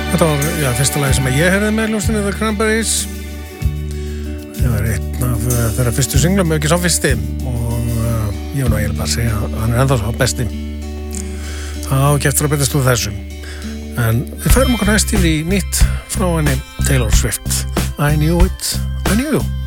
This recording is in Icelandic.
Þetta var, fyrsta lagi sem ég heyrði með hljómsveitinni The Cranberries. Það var einn af þeirra fyrstu singlum, ekki sá fyrsti, og ég var nú eiginlega bara að segja að hann ennþá svo besti. Það á ekki eftir að betast úr þessu. En við færum okkur næst yfir í nýtt frá henni Taylor Swift. I knew it, I knew you.